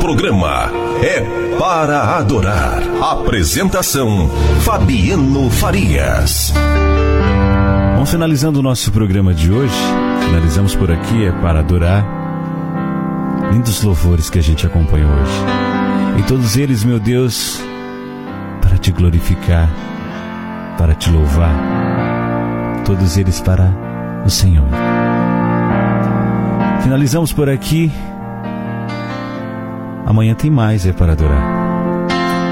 programa é para adorar. Apresentação: Fabiano Farias. Vamos finalizando o nosso programa de hoje. Finalizamos por aqui, é para adorar. Lindos louvores que a gente acompanha hoje. E todos eles, meu Deus, para te glorificar, para te louvar. Todos eles para o Senhor. Finalizamos por aqui. Amanhã tem mais, é para adorar.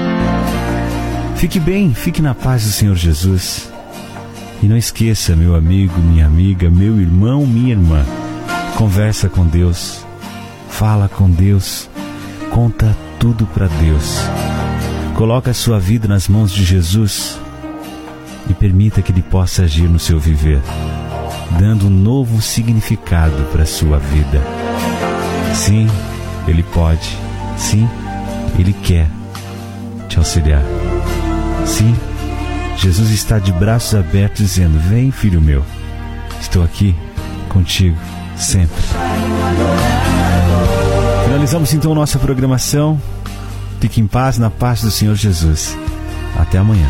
Fique bem, fique na paz do Senhor Jesus. E não esqueça, meu amigo, minha amiga, meu irmão, minha irmã, conversa com Deus, fala com Deus, conta tudo para Deus. Coloca a sua vida nas mãos de Jesus e permita que Ele possa agir no seu viver, dando um novo significado para a sua vida. Sim, Ele pode. Sim, Ele quer te auxiliar. Sim, Jesus está de braços abertos dizendo: vem, filho meu, estou aqui contigo sempre. Finalizamos então nossa programação. Fique em paz, na paz do Senhor Jesus. Até amanhã.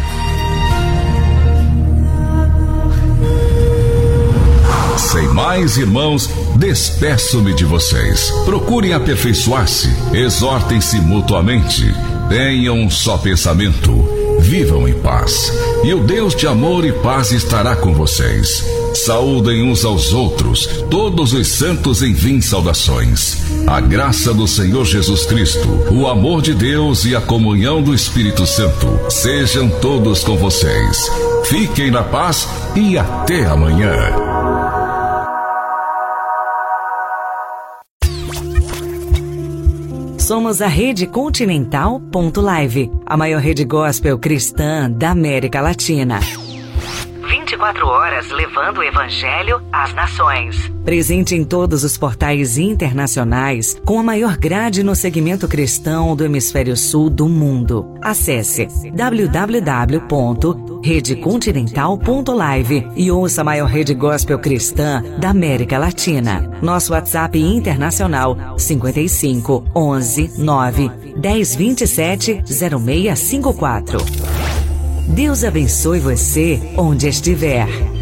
Sem mais, irmãos, despeço-me de vocês. Procurem aperfeiçoar-se, exortem-se mutuamente, tenham um só pensamento, vivam em paz. E o Deus de amor e paz estará com vocês. Saúdem uns aos outros, todos os santos enviem saudações. A graça do Senhor Jesus Cristo, o amor de Deus e a comunhão do Espírito Santo sejam todos com vocês. Fiquem na paz e até amanhã. Somos a Rede Continental.live, a maior rede gospel cristã da América Latina. 24 horas levando o Evangelho às nações. Presente em todos os portais internacionais, com a maior grade no segmento cristão do hemisfério sul do mundo. Acesse www.redecontinental.live e ouça a maior rede gospel cristã da América Latina. Nosso WhatsApp internacional 55 11 9 10 27 0654. Deus abençoe você onde estiver.